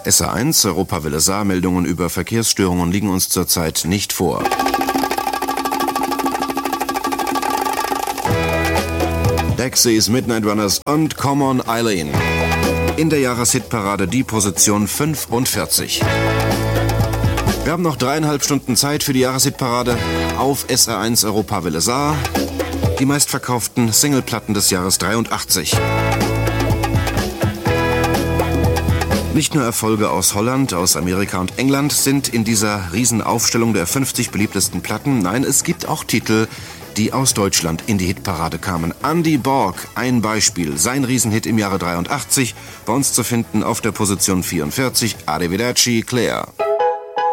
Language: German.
SA1, Europawelle Saar, Meldungen über Verkehrsstörungen liegen uns zurzeit nicht vor. Dexys, Midnight Runners und Come On Eileen. In der Jahreshitparade die Position 45. Wir haben noch 3,5 Stunden Zeit für die Jahreshitparade auf SR1 Europawelle Saar. Die meistverkauften Singleplatten des Jahres 83. Nicht nur Erfolge aus Holland, aus Amerika und England sind in dieser Riesenaufstellung der 50 beliebtesten Platten. Nein, es gibt auch Titel, die aus Deutschland in die Hitparade kamen. Andy Borg, ein Beispiel. Sein Riesenhit im Jahre 83, bei uns zu finden auf der Position 44, Arrivederci Claire.